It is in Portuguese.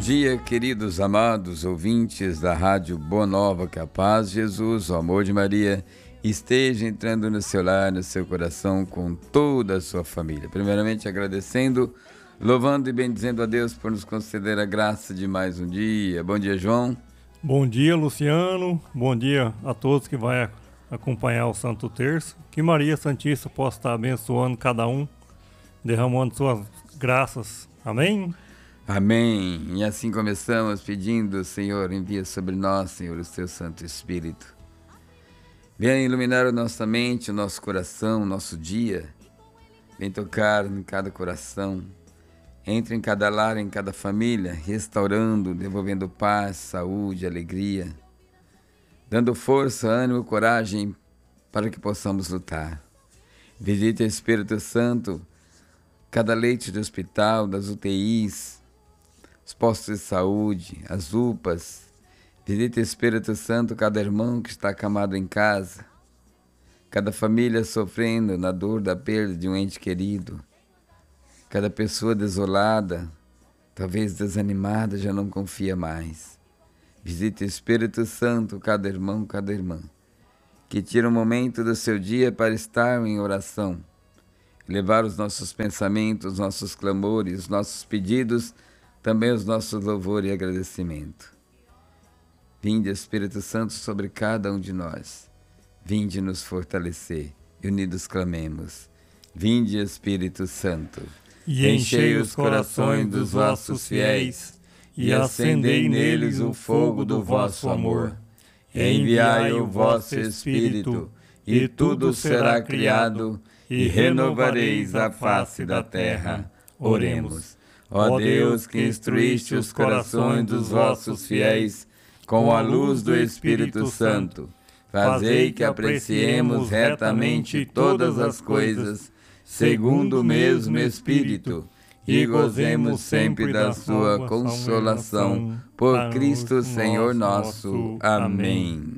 dia, queridos amados ouvintes da Rádio Boa Nova, que a paz de Jesus, o amor de Maria, esteja entrando no seu lar, no seu coração, com toda a sua família. Primeiramente agradecendo, louvando e bendizendo a Deus por nos conceder a graça de mais um dia. Bom dia, João. Bom dia, Luciano. Bom dia a todos que vão acompanhar o Santo Terço. Que Maria Santíssima possa estar abençoando cada um, derramando suas graças. Amém? Amém. E assim começamos pedindo, Senhor, envia sobre nós, Senhor, o Teu Santo Espírito. Venha iluminar a nossa mente, o nosso coração, o nosso dia. Vem tocar em cada coração. Entre em cada lar, em cada família, restaurando, devolvendo paz, saúde, alegria, dando força, ânimo, coragem para que possamos lutar. Visite, Espírito Santo, cada leite de hospital, das UTIs, os postos de saúde, as UPAs. Visite, Espírito Santo, cada irmão que está acamado em casa, cada família sofrendo na dor da perda de um ente querido, cada pessoa desolada, talvez desanimada, já não confia mais. Visite, Espírito Santo, cada irmão, cada irmã, que tira um momento do seu dia para estar em oração, levar os nossos pensamentos, os nossos clamores, os nossos pedidos, também os nossos louvores e agradecimento. Vinde, Espírito Santo, sobre cada um de nós. Vinde nos fortalecer e unidos clamemos. Vinde, Espírito Santo, e enchei os corações dos vossos fiéis, e acendei neles o fogo do vosso amor. Enviai o vosso Espírito, e tudo será criado, e renovareis a face da terra. Oremos. Ó Deus, que instruíste os corações dos vossos fiéis com a luz do Espírito Santo, fazei que apreciemos retamente todas as coisas, segundo o mesmo Espírito, e gozemos sempre da sua consolação. Por Cristo Senhor nosso. Amém.